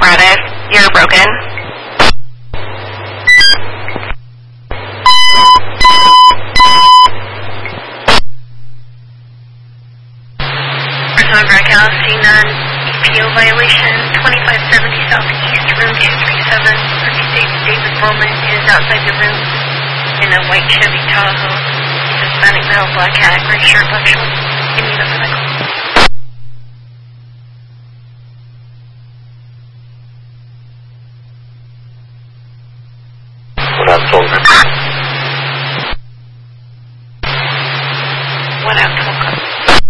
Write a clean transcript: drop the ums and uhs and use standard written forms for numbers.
apparatus. You're broken. Persona Greg seen an EPO violation, 2570 Southeast, room 237. David Bowman is outside the room in a white Chevy Tahoe. Hispanic male, black hat, gray shirt, black shorts. Give me the